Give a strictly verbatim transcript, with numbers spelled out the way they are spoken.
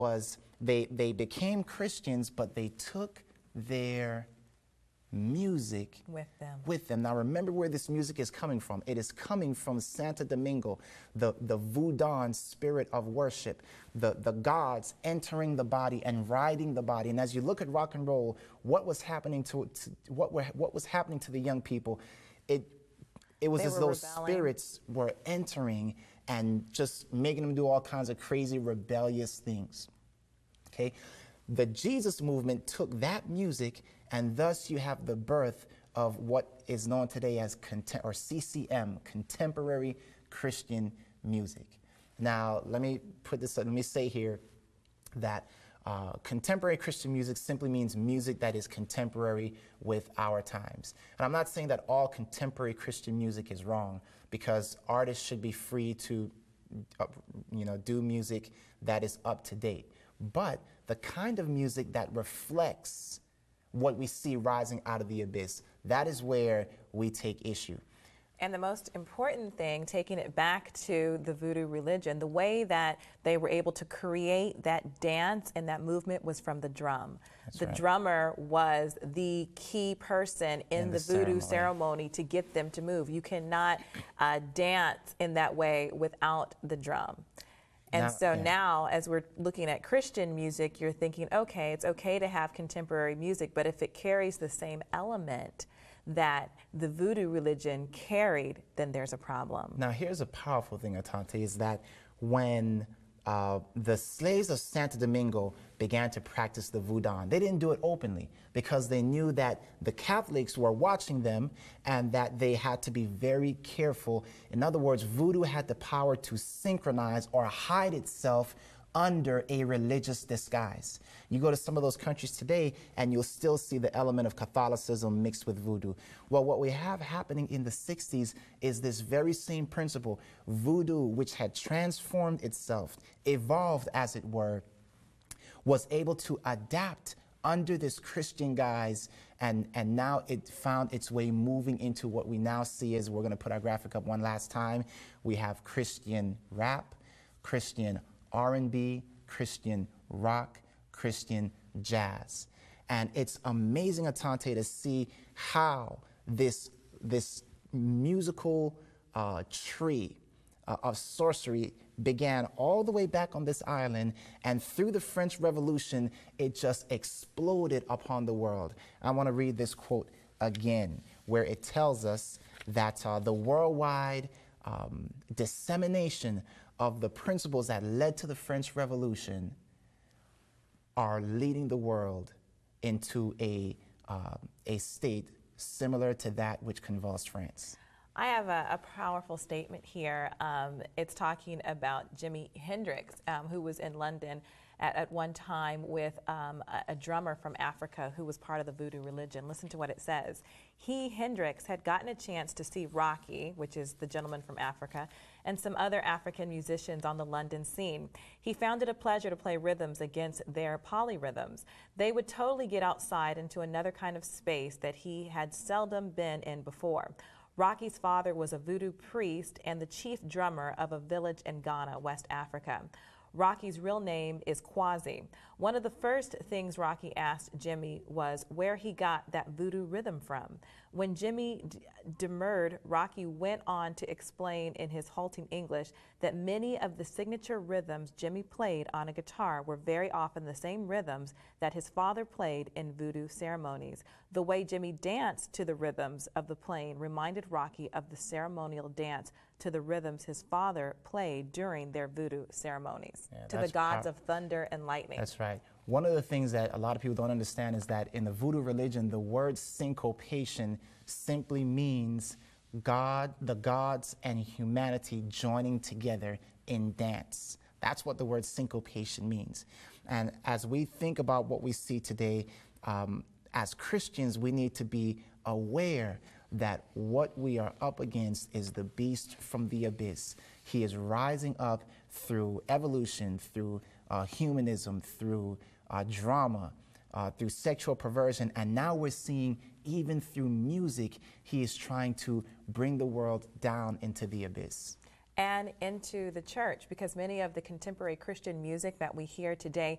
was they, they became Christians, but they took their music with them. with them. Now remember where this music is coming from. It is coming from Santo Domingo, the, the Voodoo spirit of worship, the, the gods entering the body and riding the body. And as you look at rock and roll, what was happening to, to what, were, what was happening to the young people, it, it was They as were though rebelling. spirits were entering and just making them do all kinds of crazy rebellious things. Okay? The Jesus movement took that music, and thus you have the birth of what is known today as contem or C C M, contemporary Christian music. Now, let me put this, let me say here that uh, contemporary Christian music simply means music that is contemporary with our times. And I'm not saying that all contemporary Christian music is wrong, because artists should be free to, uh, you know, do music that is up to date. But the kind of music that reflects what we see rising out of the abyss, that is where we take issue. And the most important thing, taking it back to the voodoo religion, the way that they were able to create that dance and that movement was from the drum. That's the right. drummer was the key person in, In the, the voodoo ceremony. ceremony to get them to move. You cannot uh, dance in that way without the drum. And Now- so yeah. now, as we're looking at Christian music, you're thinking, okay, it's okay to have contemporary music, but if it carries the same element that the voodoo religion carried, then there's a problem. Now, here's a powerful thing, Atante, is that when uh, the slaves of Santo Domingo began to practice the voodoo, they didn't do it openly because they knew that the Catholics were watching them and that they had to be very careful. In other words, voodoo had the power to synchronize or hide itself under a religious disguise. You go to some of those countries today and you'll still see the element of Catholicism mixed with voodoo. Well, what we have happening in the sixties is this very same principle. Voodoo, which had transformed itself, evolved as it were, was able to adapt under this Christian guise, and, and now it found its way moving into what we now see as, we're gonna put our graphic up one last time, we have Christian rap, Christian R and B, Christian rock, Christian jazz. And it's amazing, Atante, to see how this, this musical uh, tree uh, of sorcery began all the way back on this island, and through the French Revolution, it just exploded upon the world. I want to read this quote again, where it tells us that uh, the worldwide um, dissemination of the principles that led to the French Revolution are leading the world into a, uh, a state similar to that which convulsed France. I have a, a powerful statement here. Um, it's talking about Jimi Hendrix, um, who was in London at, at one time with um, a, a drummer from Africa who was part of the voodoo religion. Listen to what it says. He, Hendrix, had gotten a chance to see Rocky, which is the gentleman from Africa, and some other African musicians on the London scene. He found it a pleasure to play rhythms against their polyrhythms. They would totally get outside into another kind of space that he had seldom been in before. Rocky's father was a voodoo priest and the chief drummer of a village in Ghana, West Africa. Rocky's real name is Quasi. One of the first things Rocky asked Jimmy was where he got that voodoo rhythm from. When Jimmy demurred, Rocky went on to explain in his halting English that many of the signature rhythms Jimmy played on a guitar were very often the same rhythms that his father played in voodoo ceremonies. The way Jimmy danced to the rhythms of the playing reminded Rocky of the ceremonial dance to the rhythms his father played during their voodoo ceremonies, Yeah, to the that's gods pow- of thunder and lightning. That's right. One of the things that a lot of people don't understand is that in the voodoo religion, the word syncopation simply means God, the gods, and humanity joining together in dance. That's what the word syncopation means. And as we think about what we see today, um, as Christians, we need to be aware that what we are up against is the beast from the abyss. He is rising up through evolution, through uh, humanism, through uh, drama, uh, through sexual perversion, and now we're seeing even through music, he is trying to bring the world down into the abyss. and into the church, because many of the contemporary Christian music that we hear today